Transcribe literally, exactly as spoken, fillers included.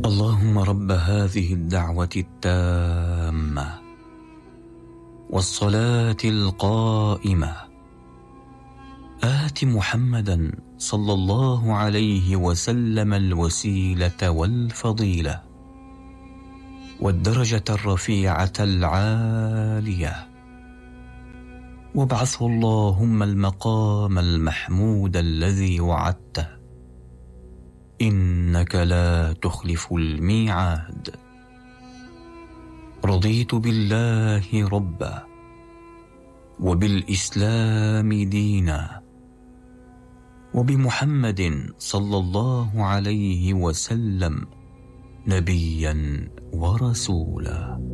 اللهم رب هذه الدعوة التامة والصلاة القائمة آت محمدا صلى الله عليه وسلم الوسيلة والفضيلة والدرجة الرفيعة العالية، وابعثه اللهم المقام المحمود الذي وعدته، إنك لا تخلف الميعاد. رضيت بالله ربا وبالإسلام دينا وبمحمد صلى الله عليه وسلم نبيا ورسولا.